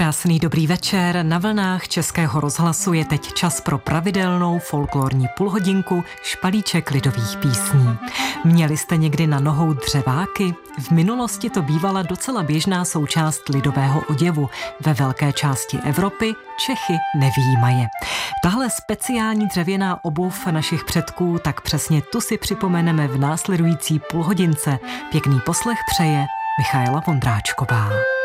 Krásný dobrý večer. Na vlnách Českého rozhlasu je teď čas pro pravidelnou folklorní půlhodinku špalíček lidových písní. Měli jste někdy na nohou dřeváky? V minulosti to bývala docela běžná součást lidového oděvu. Ve velké části Evropy Čechy nevyjímaje. Tahle speciální dřevěná obuv našich předků, tak přesně tu si připomeneme v následující půlhodince. Pěkný poslech přeje Michaela Vondráčková.